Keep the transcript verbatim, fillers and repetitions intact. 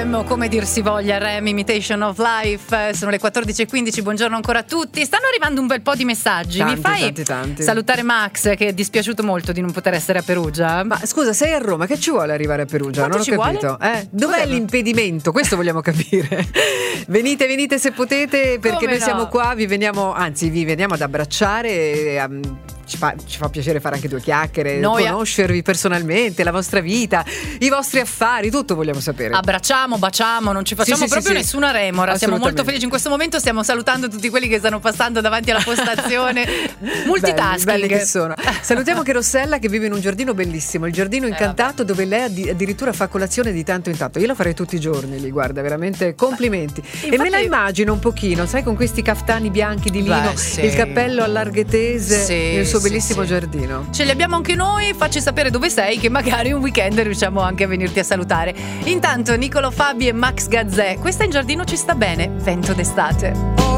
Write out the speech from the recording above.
Rem, o come dir si voglia, Rem, Imitation of Life. Sono le quattordici e quindici, buongiorno ancora a tutti. Stanno arrivando un bel po' di messaggi. Tanti, Mi fai tanti, tanti. salutare Max, che è dispiaciuto molto di non poter essere a Perugia? Ma scusa, sei a Roma, che ci vuole arrivare a Perugia? Quanto non ci ho capito. Eh? Dov'è Come no? l'impedimento? Questo vogliamo capire. Venite, venite se potete, perché Come noi no? siamo qua, vi veniamo, anzi vi veniamo ad abbracciare e, um, ci, fa, ci fa piacere fare anche due chiacchiere, Noi a- conoscervi personalmente, la vostra vita, i vostri affari, tutto vogliamo sapere. Abbracciamo, baciamo, non ci facciamo Sì, sì, proprio sì, sì. nessuna remora. Siamo molto Assolutamente. felici in questo momento. Stiamo salutando tutti quelli che stanno passando davanti alla postazione. Multitasking. Belli, belli che sono. Salutiamo anche Rossella, che vive in un giardino bellissimo, il giardino incantato, vabbè. dove lei addi- addirittura fa colazione di tanto in tanto. Io lo farei tutti i giorni lì, guarda, veramente complimenti. E infatti- me la immagino un pochino, sai, con questi caftani bianchi di lino, Beh, sì. il cappello a larghe tese, Sì, il suo sì, bellissimo sì. giardino. Ce li abbiamo anche noi, facci sapere dove sei, che magari un weekend riusciamo anche a venirti a salutare. Intanto Nicolo Fabi e Max Gazzè, questa in giardino ci sta bene, vento d'estate.